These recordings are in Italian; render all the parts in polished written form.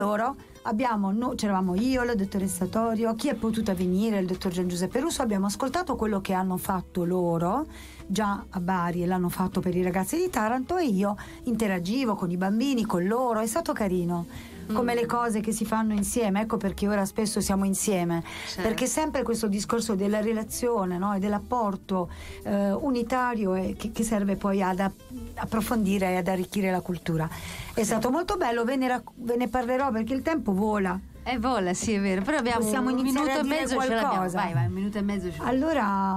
loro c'eravamo io, la dottoressa Torio, chi è potuta venire, il dottor Gian Giuseppe Russo. Abbiamo ascoltato quello che hanno fatto loro già a Bari e l'hanno fatto per i ragazzi di Taranto, e io interagivo con i bambini, con loro. È stato carino, come le cose che si fanno insieme. Ecco perché ora spesso siamo insieme, perché sempre questo discorso della relazione, no? E dell'apporto unitario che serve poi ad approfondire e ad arricchire la cultura. È stato molto bello, ve ne parlerò perché il tempo vola. Vola, sì, è vero, però abbiamo un minuto e mezzo, ce l'abbiamo. Vai, un minuto e mezzo. Allora,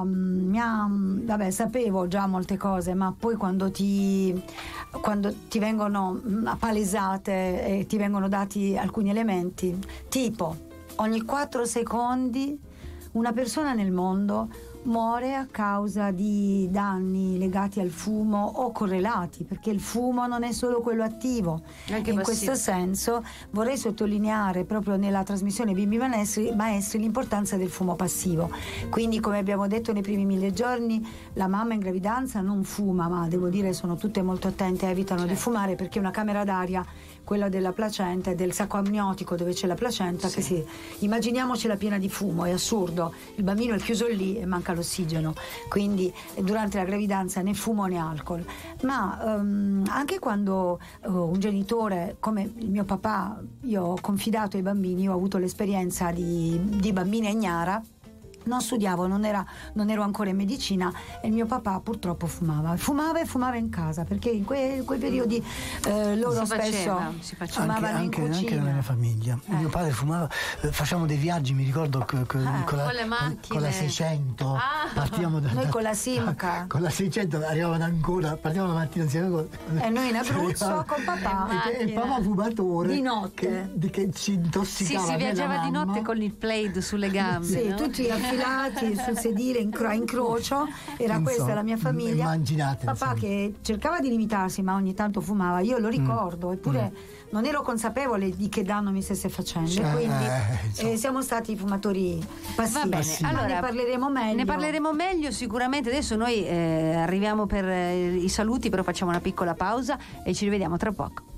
sapevo già molte cose, ma poi quando ti vengono appalesate e ti vengono dati alcuni elementi, tipo ogni 4 secondi una persona nel mondo muore a causa di danni legati al fumo o correlati, perché il fumo non è solo quello attivo. Anche in questo senso vorrei sottolineare proprio nella trasmissione Bimbi Maestri l'importanza del fumo passivo. Quindi, come abbiamo detto nei primi 1000 giorni, la mamma in gravidanza non fuma, ma devo dire sono tutte molto attente, evitano di fumare, perché una camera d'aria, quella della placenta e del sacco amniotico dove c'è la placenta, immaginiamocela piena di fumo, è assurdo, il bambino è chiuso lì e manca l'ossigeno, quindi durante la gravidanza né fumo né alcol. Ma anche quando un genitore come il mio papà, io ho confidato ai bambini, io ho avuto l'esperienza di bambina ignara, non studiavo, non ero ancora in medicina, e il mio papà purtroppo fumava in casa, perché in quei periodi loro si faceva anche nella mia famiglia. Mio padre fumava, facciamo dei viaggi, mi ricordo con la 600, partivamo noi con la Simca, con la 600 arrivavamo ad Ancona, partiamo la mattina insieme e noi in Abruzzo con papà, e il papà fumatore di notte che ci intossicava. Si viaggiava di notte con il plaid sulle gambe, tutti affilati sul sedile a incrocio. Era questa la mia famiglia. Immaginate, papà che cercava di limitarsi, ma ogni tanto fumava, io lo ricordo, eppure non ero consapevole di che danno mi stesse facendo, quindi siamo stati fumatori passivi. Va bene, allora ne parleremo meglio sicuramente. Adesso noi arriviamo per i saluti, però facciamo una piccola pausa e ci rivediamo tra poco.